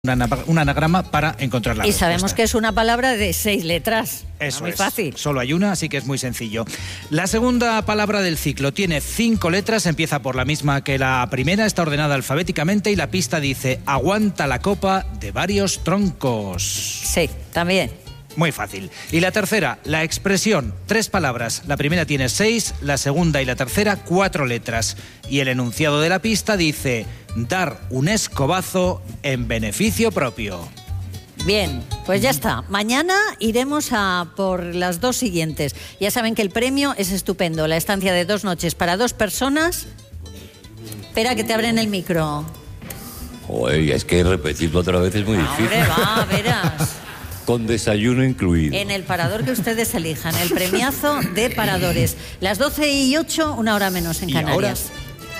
un anagrama para encontrar la respuesta. Y sabemos que es una palabra de 6 letras. Eso muy es. Fácil. Solo hay una, así que es muy sencillo. La segunda palabra del ciclo tiene 5 letras, empieza por la misma que la primera, está ordenada alfabéticamente y la pista dice: aguanta la copa de varios troncos. Sí, también. Muy fácil. Y la tercera, la expresión, 3 palabras. La primera tiene 6, la segunda y la tercera 4 letras. Y el enunciado de la pista dice: dar un escobazo en beneficio propio. Bien, pues ya está. Mañana iremos a por las 2 siguientes. Ya saben que el premio es estupendo. La estancia de 2 noches para 2 personas. Espera que te abren el micro. Oye, es que repetirlo otra vez es muy difícil. Hombre, va, verás. Con desayuno incluido. En el parador que ustedes elijan, el premiazo de paradores. Las 12:08, 1 hora menos en Canarias.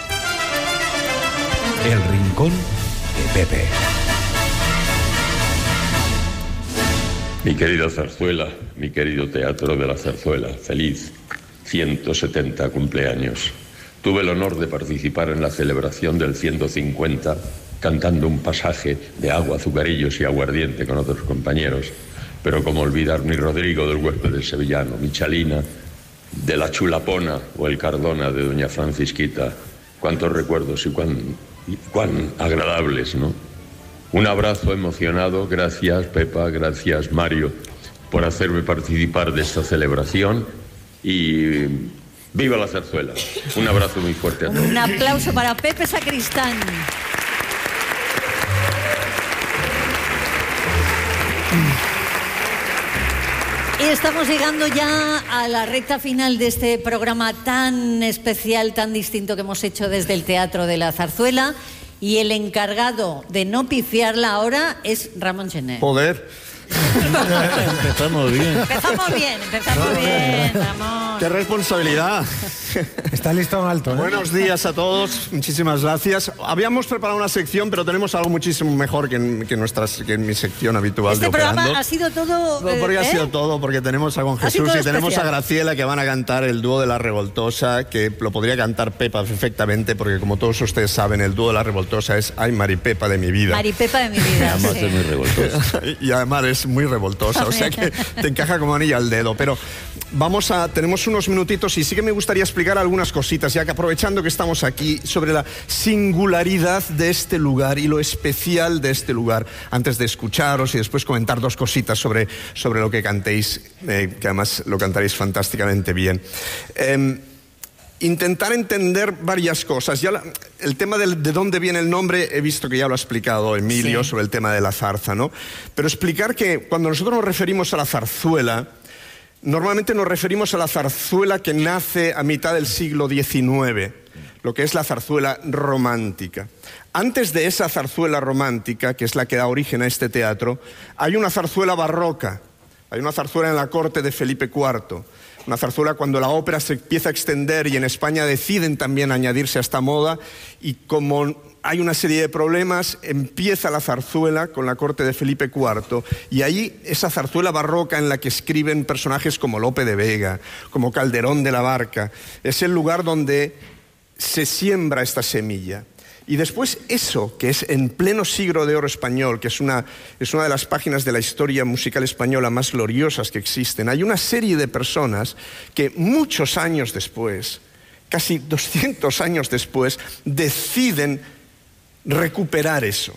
Ahora, el rincón de Pepe. Mi querida Zarzuela, mi querido Teatro de la Zarzuela, feliz 170 cumpleaños. Tuve el honor de participar en la celebración del 150 cantando un pasaje de agua, azucarillos y aguardiente con otros compañeros, pero como olvidar mi Rodrigo del huésped del sevillano, mi Chalina de la Chulapona o el Cardona de doña Francisquita. Cuántos recuerdos y cuán agradables, ¿no? Un abrazo emocionado, gracias Pepa, gracias Mario por hacerme participar de esta celebración y ¡viva la zarzuela! Un abrazo muy fuerte a todos. Un aplauso para Pepe Sacristán. Y estamos llegando ya a la recta final de este programa tan especial, tan distinto que hemos hecho desde el Teatro de la Zarzuela. Y el encargado de no pifiarla ahora es Ramón Gené. Joder. Empezamos bien. Empezamos bien, Ramón. ¡Qué responsabilidad! Está listo en alto, ¿no? Buenos días a todos, muchísimas gracias. Habíamos preparado una sección, pero tenemos algo muchísimo mejor que en mi sección habitual Este de Operando. programa ha sido todo... No, porque ha sido todo, porque tenemos a Juan Jesús y tenemos especial. a Graciela, que van a cantar el dúo de La Revoltosa, que lo podría cantar Pepa perfectamente, porque como todos ustedes saben, el dúo de La Revoltosa es Ay, Maripepa de mi vida. Maripepa de mi vida. Además Sí. es muy revoltoso. Y además es muy revoltosa, o sea que te encaja como anillo al dedo. Pero tenemos unos minutitos y sí que me gustaría explicar algunas cositas, ya que aprovechando que estamos aquí, sobre la singularidad de este lugar y lo especial de este lugar, antes de escucharos y después comentar 2 cositas sobre lo que cantéis, que además lo cantaréis fantásticamente bien. Intentar entender varias cosas. El tema de dónde viene el nombre, he visto que ya lo ha explicado Emilio, sí, sobre el tema de la zarza, ¿no? Pero explicar que cuando nosotros nos referimos a la zarzuela, normalmente nos referimos a la zarzuela que nace a mitad del siglo XIX, lo que es la zarzuela romántica. Antes de esa zarzuela romántica, que es la que da origen a este teatro, hay una zarzuela barroca, hay una zarzuela en la corte de Felipe IV. Una zarzuela cuando la ópera se empieza a extender y en España deciden también añadirse a esta moda, y como hay una serie de problemas, empieza la zarzuela con la corte de Felipe IV, y ahí esa zarzuela barroca en la que escriben personajes como Lope de Vega, como Calderón de la Barca, es el lugar donde se siembra esta semilla. Y después eso, que es en pleno siglo de oro español, que es una de las páginas de la historia musical española más gloriosas que existen, hay una serie de personas que muchos años después, casi 200 años después, deciden recuperar eso.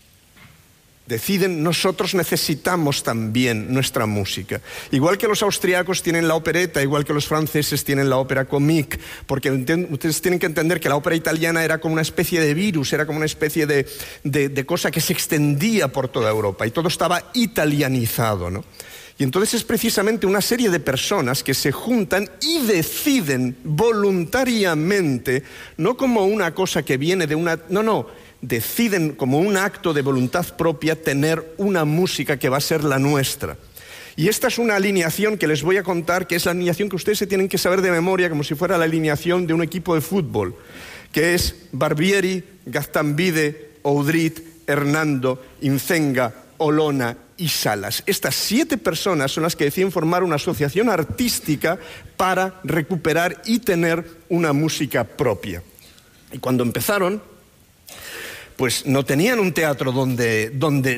Deciden, nosotros necesitamos también nuestra música. Igual que los austriacos tienen la opereta, igual que los franceses tienen la ópera comique, porque ustedes tienen que entender que la ópera italiana era como una especie de virus, era como una especie de cosa que se extendía por toda Europa y todo estaba italianizado, ¿no? Y entonces es precisamente una serie de personas que se juntan y deciden voluntariamente, no como una cosa que viene de una... No, deciden como un acto de voluntad propia tener una música que va a ser la nuestra. Y esta es una alineación que les voy a contar, que es la alineación que ustedes se tienen que saber de memoria, como si fuera la alineación de un equipo de fútbol, que es Barbieri, Gaztambide, Oudrit, Hernando, Incenga, Olona y Salas. Estas 7 personas son las que deciden formar una asociación artística para recuperar y tener una música propia. Y cuando empezaron, pues no tenían un teatro donde